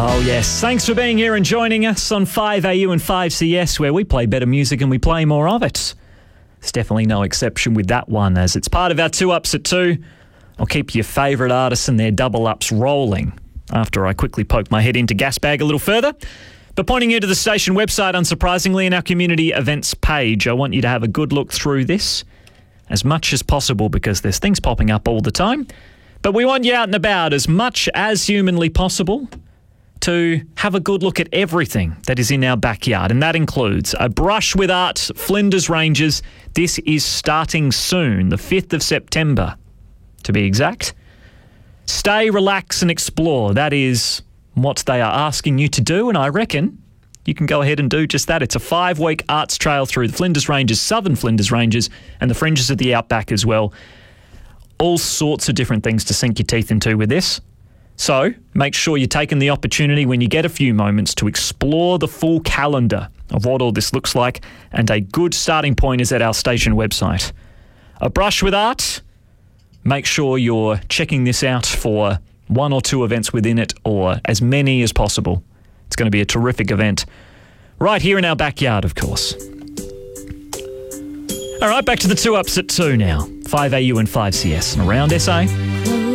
Oh, yes. Thanks for being here and joining us on 5AU and 5CS, where we play better music and we play more of it. There's definitely no exception with that one, as it's part of our 2 Ups at 2. I'll keep your favourite artists and their double ups rolling after I quickly poke my head into Gasbag a little further. But pointing you to the station website, unsurprisingly, and our community events page, I want you to have a good look through this as much as possible, because there's things popping up all the time. But we want you out and about as much as humanly possible to have a good look at everything that is in our backyard. And that includes A Brush with Art, Flinders Ranges. This is starting soon, the 5th of September, to be exact. Stay, relax and explore. That is what they are asking you to do, and I reckon you can go ahead and do just that. It's a 5-week arts trail through the Flinders Ranges, southern Flinders Ranges, and the fringes of the outback as well. All sorts of different things to sink your teeth into with this. So make sure you're taking the opportunity when you get a few moments to explore the full calendar of what all this looks like, and a good starting point is at our station website. A Brush with Art. Make sure you're checking this out for 1 or 2 events within it, or as many as possible. It's going to be a terrific event right here in our backyard, of course. All right, back to the 2 Ups at 2 now. 5AU and 5CS and around SA.